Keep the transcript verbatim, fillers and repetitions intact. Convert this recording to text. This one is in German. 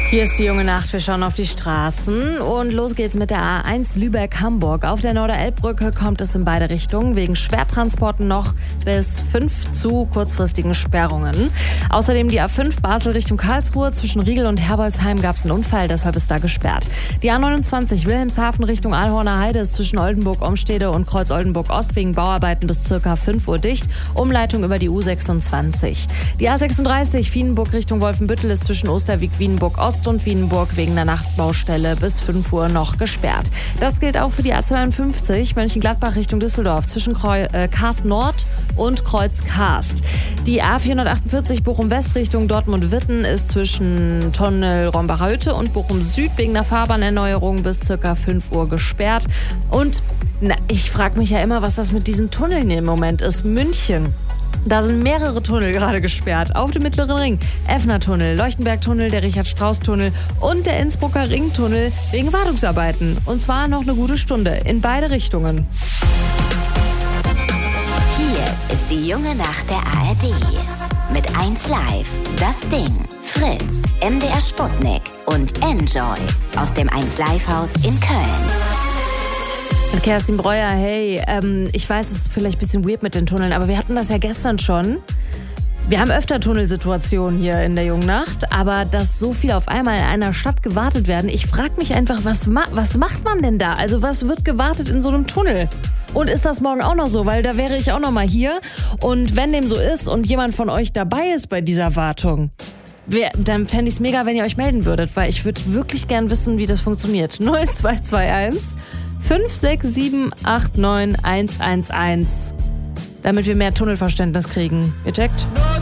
Hier ist die junge Nacht, wir schauen auf die Straßen und los geht's mit der A eins Lübeck-Hamburg. Auf der Norderelbbrücke kommt es in beide Richtungen wegen Schwertransporten noch bis fünf zu kurzfristigen Sperrungen. Außerdem die A fünf Basel Richtung Karlsruhe. Zwischen Riegel und Herbolzheim gab es einen Unfall, deshalb ist da gesperrt. Die A neunundzwanzig Wilhelmshaven Richtung Aalhorner Heide ist zwischen Oldenburg-Omstede und Kreuz-Oldenburg-Ost wegen Bauarbeiten bis circa fünf Uhr dicht. Umleitung über die U sechsundzwanzig. Die A sechsunddreißig Wienenburg Richtung Wolfenbüttel ist zwischen Osterwieck-Wienenburg-Ost und Wienenburg wegen der Nachtbaustelle bis fünf Uhr noch gesperrt. Das gilt auch für die A zweiundfünfzig Mönchengladbach Richtung Düsseldorf zwischen Kreu- äh, Karst Nord und Kreuz Karst. Die A vierhundertachtundvierzig Bochum West Richtung Dortmund-Witten ist zwischen Tunnel Rombacher Hütte und Bochum Süd wegen der Fahrbahnerneuerung bis circa fünf Uhr gesperrt. Und na, ich frage mich ja immer, was das mit diesen Tunneln im Moment ist. München. Da sind mehrere Tunnel gerade gesperrt. Auf dem Mittleren Ring. Effner-Tunnel, Leuchtenberg-Tunnel, der Richard-Strauss-Tunnel und der Innsbrucker Ringtunnel wegen Wartungsarbeiten. Und zwar noch eine gute Stunde in beide Richtungen. Hier ist die junge Nacht der A R D. Mit eins Live, Das Ding, Fritz, M D R Sputnik und Enjoy aus dem eins Live Haus in Köln. Mit Kerstin Breuer, hey, ähm, ich weiß, es ist vielleicht ein bisschen weird mit den Tunneln, aber wir hatten das ja gestern schon. Wir haben öfter Tunnelsituationen hier in der jungen Nacht, aber dass so viel auf einmal in einer Stadt gewartet werden, ich frage mich einfach, was, ma- was macht man denn da? Also was wird gewartet in so einem Tunnel? Und ist das morgen auch noch so? Weil da wäre ich auch noch mal hier. Und wenn dem so ist und jemand von euch dabei ist bei dieser Wartung, wer, dann fände ich es mega, wenn ihr euch melden würdet, weil ich würde wirklich gern wissen, wie das funktioniert. null zwei zwei eins fünf sechs sieben acht neun eins eins eins, damit wir mehr Tunnelverständnis kriegen. Ihr checkt?